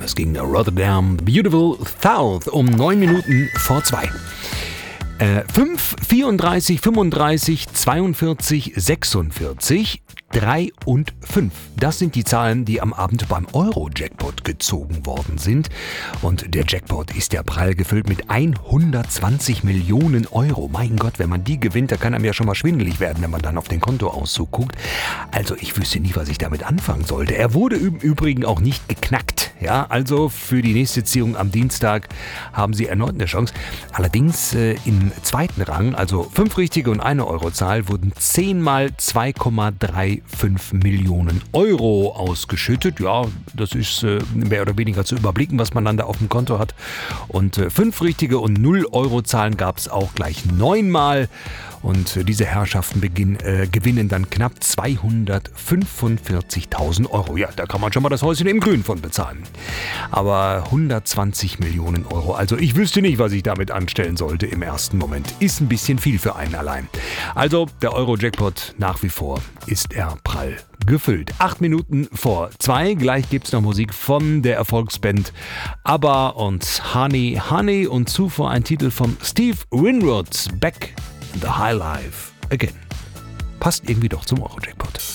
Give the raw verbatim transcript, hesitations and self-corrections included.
Es ging Rotterdam, Beautiful South um neun Minuten vor zwei. Äh, fünf, vierunddreißig, fünfunddreißig, zweiundvierzig, sechsundvierzig, drei und fünf. Das sind die Zahlen, die am Abend beim Euro-Jackpot gezogen worden sind. Und der Jackpot ist ja prall gefüllt mit hundertzwanzig Millionen Euro. Mein Gott, wenn man die gewinnt, da kann einem ja schon mal schwindelig werden, wenn man dann auf den Kontoauszug guckt. Also ich wüsste nie, was ich damit anfangen sollte. Er wurde im Übrigen auch nicht geknackt. Ja, also für die nächste Ziehung am Dienstag haben Sie erneut eine Chance. Allerdings äh, im zweiten Rang, also fünf richtige und eine Eurozahl, wurden zehnmal zwei Komma fünfunddreißig Millionen Euro ausgeschüttet. Ja, das ist äh, mehr oder weniger zu überblicken, was man dann da auf dem Konto hat. Und äh, fünf richtige und null Eurozahlen gab es auch gleich neunmal. Und äh, diese Herrschaften beginn, äh, gewinnen dann knapp zweihundertfünfundvierzigtausend Euro. Ja, da kann man schon mal das Häuschen im Grün von bezahlen. Aber hundertzwanzig Millionen Euro, also ich wüsste nicht, was ich damit anstellen sollte im ersten Moment. Ist ein bisschen viel für einen allein. Also der Euro-Jackpot nach wie vor ist er prall gefüllt. Acht Minuten vor zwei. Gleich gibt's noch Musik von der Erfolgsband ABBA und Honey Honey und zuvor ein Titel von Steve Winwood, Back in the High Life Again. Passt irgendwie doch zum Euro-Jackpot.